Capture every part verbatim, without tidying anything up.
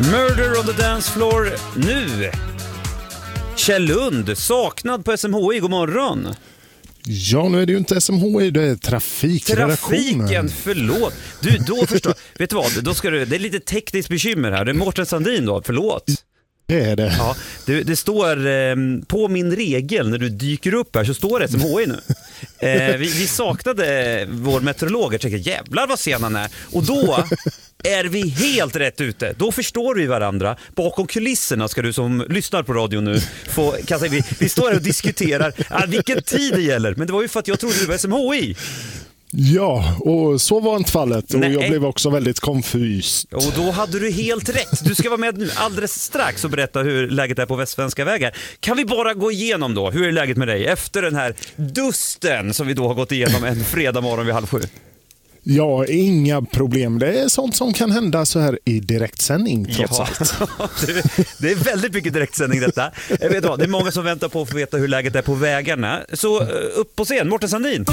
Murder on the dance floor nu. Kjell Lund, saknad på S M H I, god morgon. Ja, nu är det ju inte S M H I, det är trafikredaktionen. Trafiken, förlåt. Du, då förstår, vet du vad, då ska du, det är lite tekniskt bekymmer här. Det är Mårten Sandin då, förlåt. Det är det. Ja, det, det står eh, på min regel när du dyker upp här så står det S M H I nu. Eh, vi, vi saknade vår meteorolog och tänkte jävlar vad sen han är. Och då är vi helt rätt ute. Då förstår vi varandra. Bakom kulisserna ska du som lyssnar på radio nu få, kan säga, vi, vi står här och diskuterar ah, vilken tid det gäller. Men det var ju för att jag trodde du var S M H I. Ja, och så var inte fallet. Och Nej. jag blev också väldigt konfyst. Och då hade du helt rätt. Du ska vara med nu alldeles strax och berätta hur läget är på västsvenska vägar. Kan vi bara gå igenom då? Hur är läget med dig efter den här dusten som vi då har gått igenom en fredag morgon vid halv sju? Ja, inga problem. Det är sånt som kan hända så här i direktsändning trots ja, allt. Det är väldigt mycket direktsändning detta. Jag vet vad, det är många som väntar på att få veta hur läget är på vägarna. Så upp på scen, Mårten Sandin.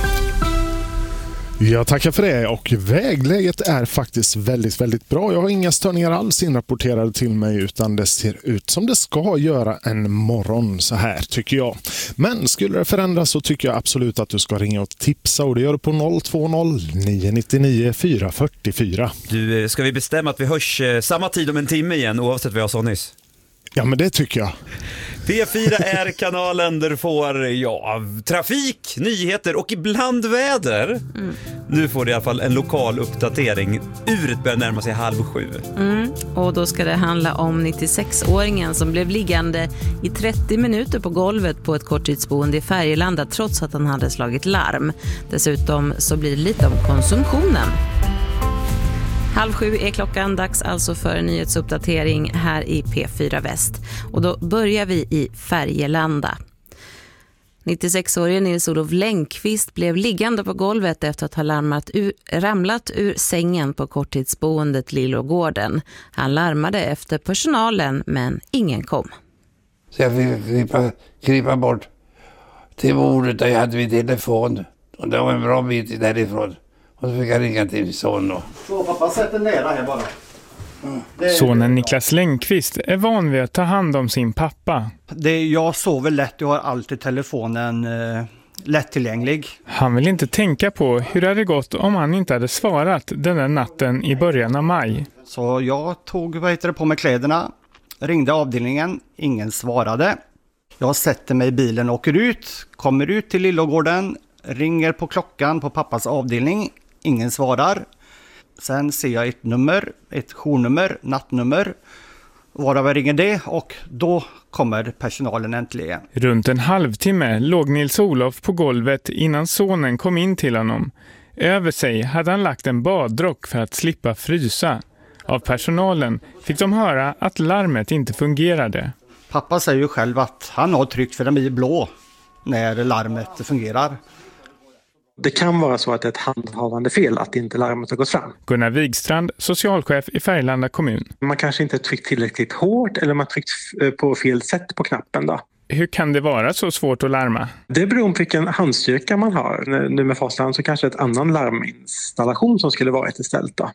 Jag tackar för det, och vägläget är faktiskt väldigt, väldigt bra. Jag har inga störningar alls inrapporterade till mig, utan det ser ut som det ska göra en morgon så här tycker jag. Men skulle det förändras så tycker jag absolut att du ska ringa och tipsa, och det gör du på noll två noll nio nio nio fyra fyra fyra. Du, ska vi bestämma att vi hörs eh, samma tid om en timme igen oavsett vad jag sa nyss? Ja, men det tycker jag. P fyra är kanalen där du får ja, trafik, nyheter och ibland väder. Mm. Nu får du i alla fall en lokal uppdatering. Uret börjar närma sig halv sju. Mm. Och då ska det handla om nittiosexåringen som blev liggande i trettio minuter på golvet på ett korttidsboende i Färgelanda trots att han hade slagit larm. Dessutom så blir det lite om konsumtionen. Halv sju är klockan, dags alltså för en nyhetsuppdatering här i P fyra Väst. Och då börjar vi i Färgelanda. nittiosexårige Nils-Olof Längqvist blev liggande på golvet efter att ha larmat ur, ramlat ur sängen på korttidsboendet Lillågården. Han larmade efter personalen, men ingen kom. Så jag fick krypa, krypa bort till bordet där jag hade vid telefon. Och det var en bra bit därifrån. Och så fick jag ringa till son då. Så pappa sätter nära här bara. Mm. Sonen Niklas Längqvist är van vid att ta hand om sin pappa. Det, jag sover lätt, jag har alltid telefonen eh, lättillgänglig. Han vill inte tänka på hur det hade gått om han inte hade svarat den där natten i början av maj. Så jag tog vad heter det, på mig kläderna, ringde avdelningen, ingen svarade. Jag sätter mig i bilen och åker ut, kommer ut till Lillågården, ringer på klockan på pappas avdelning, ingen svarar. Sen ser jag ett nummer, ett journummer, nattnummer, varav jag ringer det, och då kommer personalen äntligen. Runt en halvtimme låg Nils-Olof på golvet innan sonen kom in till honom. Över sig hade han lagt en badrock för att slippa frysa. Av personalen fick de höra att larmet inte fungerade. Pappa säger ju själv att han har tryckt för den i blå när larmet fungerar. Det kan vara så att det är ett handhavande fel att inte larmet har gått fram. Gunnar Wigstrand, socialchef i Färgelanda kommun. Man kanske inte tryckt tillräckligt hårt eller man tryckt på fel sätt på knappen då. Hur kan det vara så svårt att larma? Det beror på vilken handstyrka man har. Nu med Fastland så kanske ett annan larminstallation som skulle vara ett istället då.